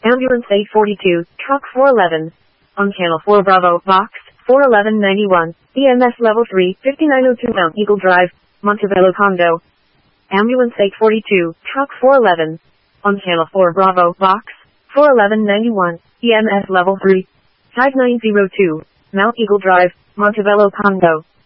Ambulance 842, Truck 411. On Channel 4 Bravo, Box 41191, EMS Level 3, 5902 Mount Eagle Drive, Montebello Condo. Ambulance 842, Truck 411. On Channel 4 Bravo, Box 41191, EMS Level 3, 5902, Mount Eagle Drive, Montebello Condo.